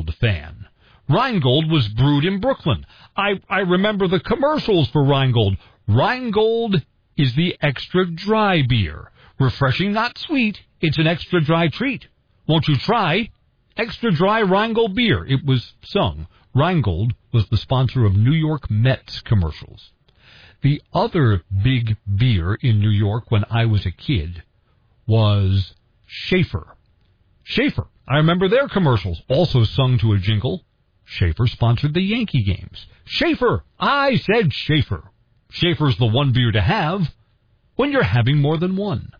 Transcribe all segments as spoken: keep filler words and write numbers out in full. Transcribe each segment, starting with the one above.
Rheingold fan. Rheingold was brewed in Brooklyn. I, I remember the commercials for Rheingold. Rheingold is the extra dry beer. Refreshing, not sweet. It's an extra dry treat. Won't you try extra dry Rheingold beer? It was sung. Rheingold was the sponsor of New York Mets commercials. The other big beer in New York when I was a kid was Schaefer. Schaefer. I remember their commercials, also sung to a jingle. Schaefer sponsored the Yankee games. Schaefer! I said Schaefer. Schaefer's the one beer to have when you're having more than one.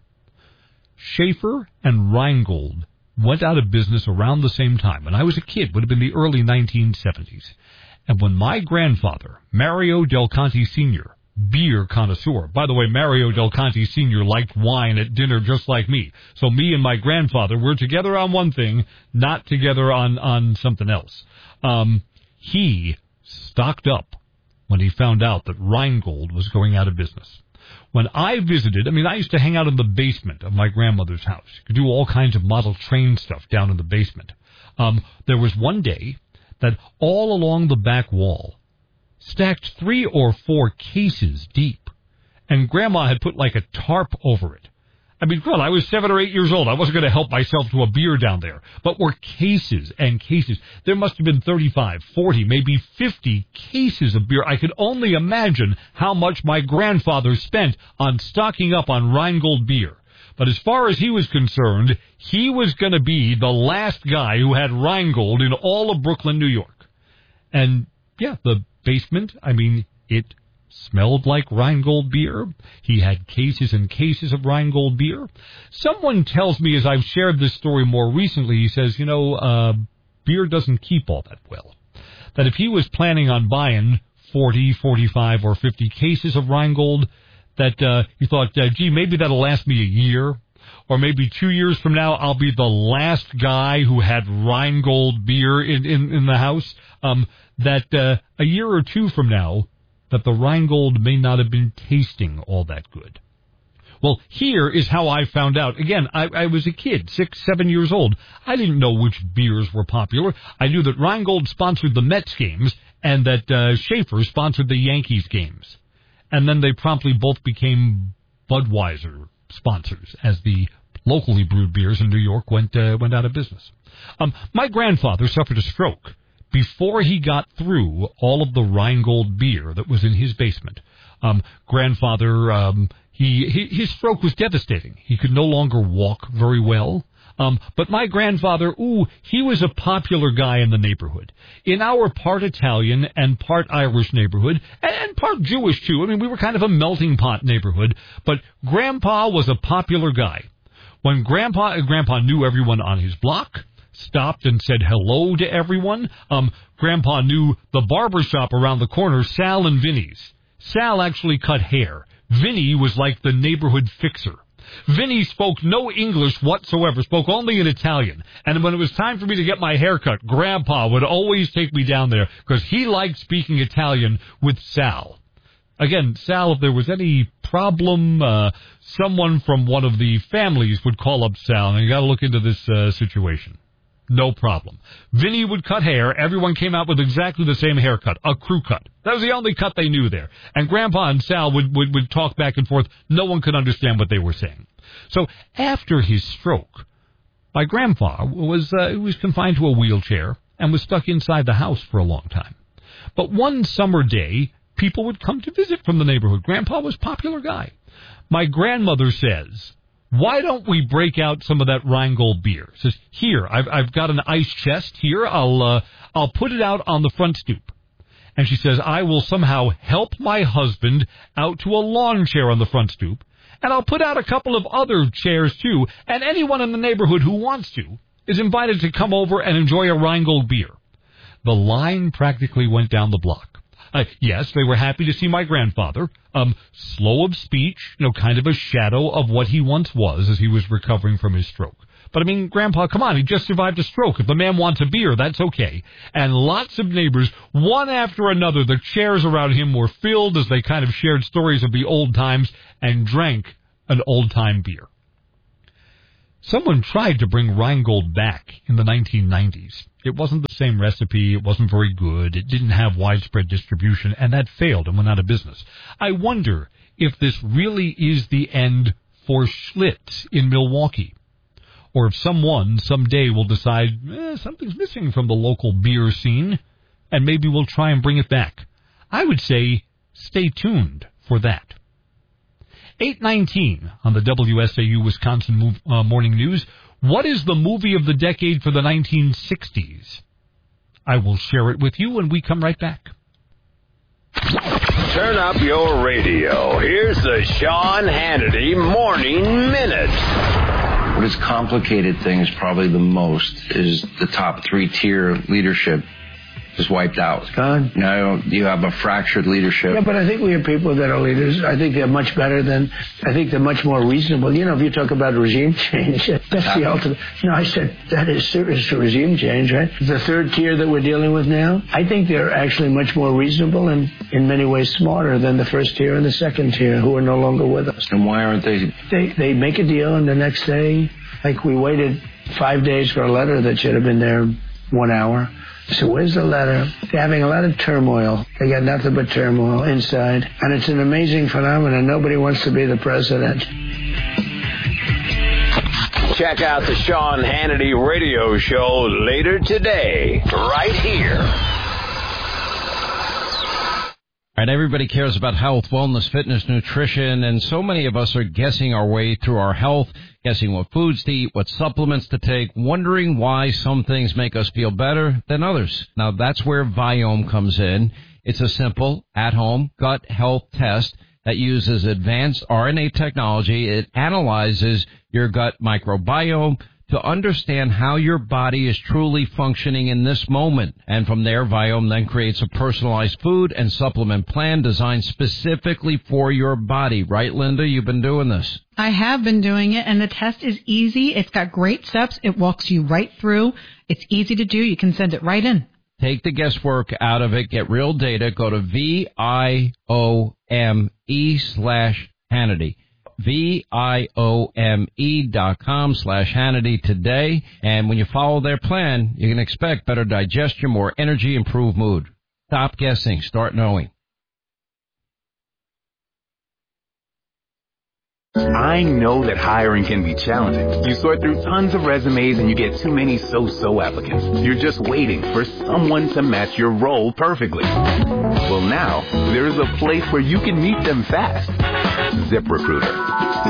Schaefer and Rheingold went out of business around the same time. When I was a kid, would have been the early nineteen seventies. And when my grandfather, Mario Del Conte Senior, beer connoisseur. By the way, Mario Del Conte Senior liked wine at dinner just like me. So me and my grandfather were together on one thing, not together on, on something else. Um, he stocked up when he found out that Rheingold was going out of business. When I visited, I mean, I used to hang out in the basement of my grandmother's house. You could do all kinds of model train stuff down in the basement. Um, there was one day that all along the back wall, stacked three or four cases deep, and Grandma had put like a tarp over it. I mean, well, I was seven or eight years old. I wasn't going to help myself to a beer down there. But were cases and cases. There must have been thirty-five, forty, maybe fifty cases of beer. I could only imagine how much my grandfather spent on stocking up on Rheingold beer. But as far as he was concerned, he was going to be the last guy who had Rheingold in all of Brooklyn, New York. And, yeah, the basement, I mean, it smelled like Rheingold beer. He had cases and cases of Rheingold beer. Someone tells me, as I've shared this story more recently, he says, you know, uh, beer doesn't keep all that well. That if he was planning on buying forty, forty-five, or fifty cases of Rheingold, that uh, he thought, uh, gee, maybe that'll last me a year. Or maybe two years from now, I'll be the last guy who had Rheingold beer in, in, in the house. Um, that uh, a year or two from now, that the Rheingold may not have been tasting all that good. Well, here is how I found out. Again, I, I was a kid, six, seven years old. I didn't know which beers were popular. I knew that Rheingold sponsored the Mets games and that uh, Schaefer sponsored the Yankees games. And then they promptly both became Budweiser sponsors as the locally brewed beers in New York went uh, went out of business. Um, my grandfather suffered a stroke before he got through all of the Rheingold beer that was in his basement. Um, grandfather, um, he, he his stroke was devastating. He could no longer walk very well. Um, but my grandfather, ooh, he was a popular guy in the neighborhood. In our part Italian and part Irish neighborhood, and, and part Jewish too. I mean, we were kind of a melting pot neighborhood, but Grandpa was a popular guy. When Grandpa, Grandpa knew everyone on his block, stopped and said hello to everyone. Um, Grandpa knew the barber shop around the corner, Sal and Vinny's. Sal actually cut hair. Vinny was like the neighborhood fixer. Vinny spoke no English whatsoever, spoke only in Italian. And when it was time for me to get my hair cut, Grandpa would always take me down there because he liked speaking Italian with Sal. Again, Sal, if there was any problem, uh, someone from one of the families would call up Sal, and you got to look into this uh, situation. No problem. Vinny would cut hair. Everyone came out with exactly the same haircut, a crew cut. That was the only cut they knew there. And Grandpa and Sal would, would, would talk back and forth. No one could understand what they were saying. So after his stroke, my grandpa was, uh, was confined to a wheelchair and was stuck inside the house for a long time. But one summer day, people would come to visit from the neighborhood. Grandpa was a popular guy. My grandmother says, why don't we break out some of that Rheingold beer? Says, here, I've, I've got an ice chest here. I'll, uh, I'll put it out on the front stoop. And she says, I will somehow help my husband out to a lawn chair on the front stoop. And I'll put out a couple of other chairs, too. And anyone in the neighborhood who wants to is invited to come over and enjoy a Rheingold beer. The line practically went down the block. Uh, yes, they were happy to see my grandfather, um, slow of speech, you know, kind of a shadow of what he once was as he was recovering from his stroke. But, I mean, Grandpa, come on, he just survived a stroke. If the man wants a beer, that's okay. And lots of neighbors, one after another, the chairs around him were filled as they kind of shared stories of the old times and drank an old-time beer. Someone tried to bring Rheingold back in the nineteen nineties. It wasn't the same recipe. It wasn't very good. It didn't have widespread distribution, and that failed and went out of business. I wonder if this really is the end for Schlitz in Milwaukee, or if someone someday will decide eh, something's missing from the local beer scene, and maybe we'll try and bring it back. I would say stay tuned for that. eight nineteen on the W S A U Wisconsin move, uh, Morning News. What is the movie of the decade for the nineteen sixties? I will share it with you when we come right back. Turn up your radio. Here's the Sean Hannity Morning Minute. What has complicated things probably the most is the top three-tier leadership is wiped out. It's gone. Now you have a fractured leadership. Yeah, but I think we have people that are leaders. I think they're much better than, I think they're much more reasonable. You know, if you talk about regime change, that's the ultimate. No, I said that is serious regime change, right? The third tier that we're dealing with now, I think they're actually much more reasonable and in many ways smarter than the first tier and the second tier who are no longer with us. And why aren't they? They, they make a deal and the next day, like we waited five days for a letter that should have been there one hour. So where's the letter? They're having a lot of turmoil. They got nothing but turmoil inside. And it's an amazing phenomenon. Nobody wants to be the president. Check out the Sean Hannity radio show later today, right here. All right, everybody cares about health, wellness, fitness, nutrition, and so many of us are guessing our way through our health, guessing what foods to eat, what supplements to take, wondering why some things make us feel better than others. Now, that's where Viome comes in. It's a simple, at-home gut health test that uses advanced R N A technology. It analyzes your gut microbiome to understand how your body is truly functioning in this moment. And from there, Viome then creates a personalized food and supplement plan designed specifically for your body. Right, Linda? You've been doing this. I have been doing it, and the test is easy. It's got great steps. It walks you right through. It's easy to do. You can send it right in. Take the guesswork out of it. Get real data. Go to V I O M E slash Hannity. V-I-O-M-E dot com slash Hannity today. And when you follow their plan, you can expect better digestion, more energy, improved mood. Stop guessing. Start knowing. I know that hiring can be challenging. You sort through tons of resumes and you get too many so-so applicants. You're just waiting for someone to match your role perfectly. Well, now, there's a place where you can meet them fast. ZipRecruiter.